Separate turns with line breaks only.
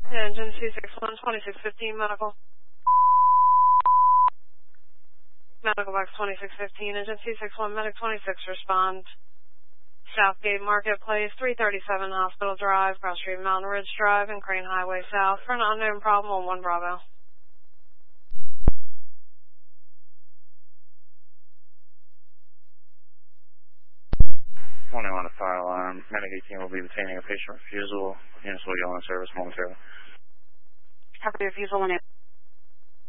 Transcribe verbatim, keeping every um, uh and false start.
Yeah, engine two six one, twenty-six fifteen, medical. Medical box twenty-six fifteen, engine two six one, medic twenty-six, respond. Southgate Marketplace, three thirty-seven Hospital Drive, Cross Street Mountain Ridge Drive, and Crane Highway South for an unknown problem on one Bravo.
twenty-one to fire alarm. Medic eighteen will be detaining a patient refusal. Units will yell in service momentarily.
Copy refusal when